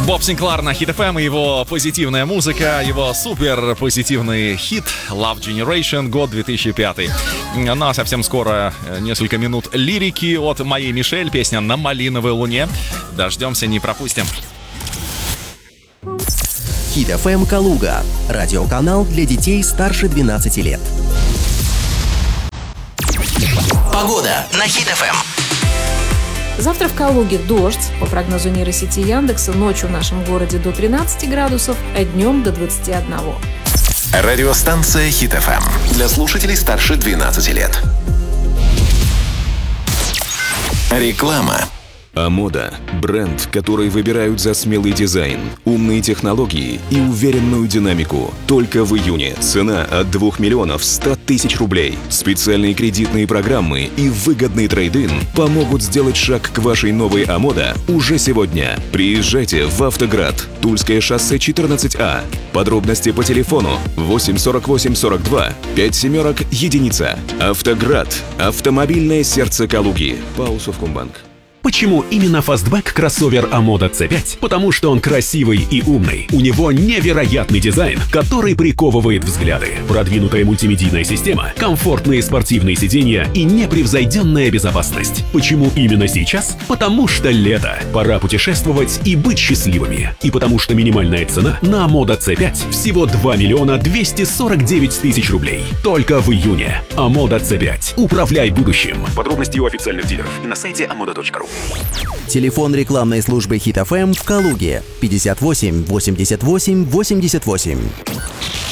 Боб Синклар на Hit FM, его позитивная музыка, его супер позитивный хит Love Generation, год 2005. Ну а совсем скоро несколько минут лирики от моей Мишель, песня «На малиновой луне». Дождемся, не пропустим. Hit FM Калуга. Радиоканал для детей старше 12 лет. Погода на Hit FM. Завтра в Калуге дождь. По прогнозу нейросети Яндекса, ночью в нашем городе до 13 градусов, а днем до 21. Радиостанция Hit FM для слушателей старше 12 лет. Реклама. Амода – бренд, который выбирают за смелый дизайн, умные технологии и уверенную динамику. Только в июне цена от 2 миллионов 100 тысяч рублей. Специальные кредитные программы и выгодный трейд-ин помогут сделать шаг к вашей новой Амода уже сегодня. Приезжайте в Автоград, Тульское шоссе 14А. Подробности по телефону 8 48 42 5 семерок единица. Автоград – автомобильное сердце Калуги. ПАО Совкомбанк. Почему именно фастбэк кроссовер Амода C5? Потому что он красивый и умный. У него невероятный дизайн, который приковывает взгляды. Продвинутая мультимедийная система, комфортные спортивные сиденья и непревзойденная безопасность. Почему именно сейчас? Потому что лето. Пора путешествовать и быть счастливыми. И потому что минимальная цена на Амода C5 всего 2 миллиона 249 тысяч рублей. Только в июне. Амода C5. Управляй будущим. Подробности у официальных дилеров и на сайте amoda.ru. Телефон рекламной службы Hit FM в Калуге 58 88 88.